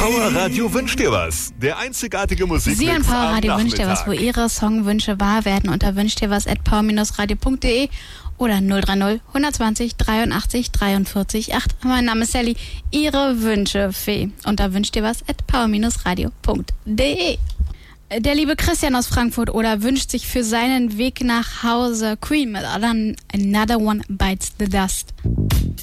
Powerradio wünscht dir was. Der einzigartige Musikmix Sie an Powerradio am wünscht dir was, wo Ihre Songwünsche wahr werden unter wünschtdirwas@power-radio.de oder 030 120 83 43 8. Mein Name ist Sally, Ihre Wünschefee unter wünschtdirwas@power-radio.de. Der liebe Christian aus Frankfurt oder wünscht sich für seinen Weg nach Hause Queen mit Another One Bites the Dust.